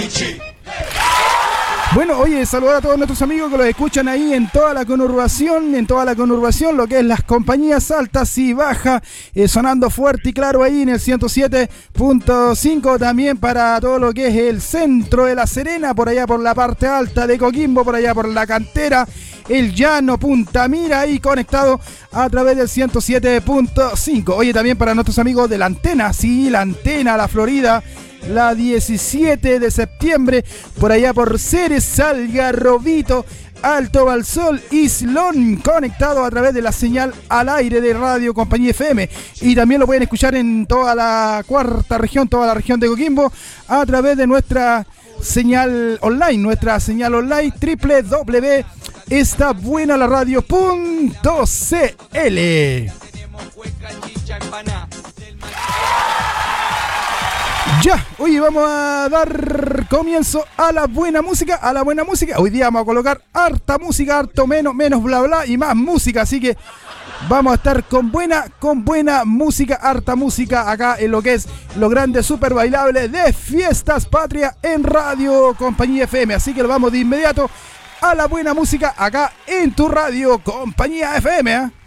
Bueno, oye, saludar a todos nuestros amigos que los escuchan ahí en toda la conurbación, lo que es las compañías altas y bajas, sonando fuerte y claro ahí en el 107.5, también para todo lo que es el centro de La Serena, por allá por la parte alta de Coquimbo, por allá por la cantera, el llano, Punta Mira, ahí conectado a través del 107.5. Oye, también para nuestros amigos de la antena, sí, la antena, la Florida, la 17 de septiembre, por allá por Ceres, Algarrobito, Alto Balsol, Islón, conectado a través de la señal al aire de Radio Compañía FM. Y también lo pueden escuchar en toda la cuarta región, toda la región de Coquimbo, a través de nuestra señal online, www.estabuenalaradio.cl. Ya, oye, vamos a dar comienzo a la buena música, Hoy día vamos a colocar harta música, harto menos bla bla y más música, así que vamos a estar con buena música, harta música acá en lo que es lo grande super bailable de Fiestas Patria en Radio Compañía FM. Así que lo vamos de inmediato a la buena música acá en tu Radio Compañía FM, ¿eh?